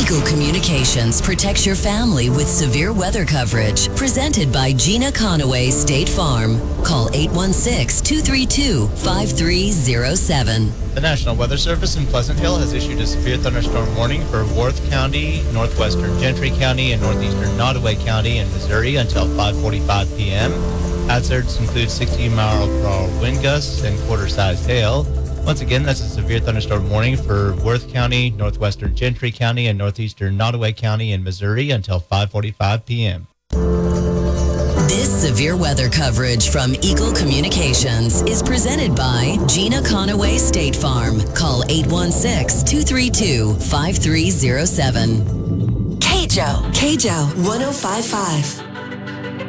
Eagle Communications protects your family with severe weather coverage. Presented by Gina Conaway State Farm. Call 816-232-5307. The National Weather Service in Pleasant Hill has issued a severe thunderstorm warning for Worth County, northwestern Gentry County, and northeastern Nottoway County in Missouri until 5:45 p.m. Hazards include 60-mile-per-hour wind gusts and quarter-sized hail. Once again, that's a severe thunderstorm warning for Worth County, northwestern Gentry County, and northeastern Nottoway County in Missouri until 5:45 p.m. This severe weather coverage from Eagle Communications is presented by Gina Conaway State Farm. Call 816-232-5307. KJO 1055.